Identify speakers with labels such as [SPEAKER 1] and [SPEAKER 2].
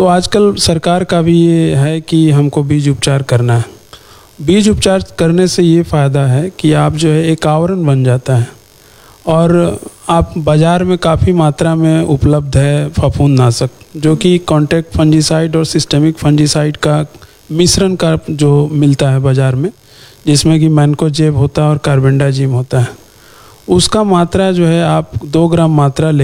[SPEAKER 1] तो आजकल सरकार का भी ये है कि हमको बीज उपचार करना है। बीज उपचार करने से ये फ़ायदा है कि आप जो है एक आवरण बन जाता है और आप बाज़ार में काफ़ी मात्रा में उपलब्ध है फफूंदनाशक, जो कि कॉन्टैक्ट फंजीसाइड और सिस्टेमिक फंजीसाइड का मिश्रण का जो मिलता है बाज़ार में, जिसमें कि मैनकोजेब होता है और कार्बेंडाजिम होता है। उसका मात्रा जो है आप 2 ग्राम मात्रा ले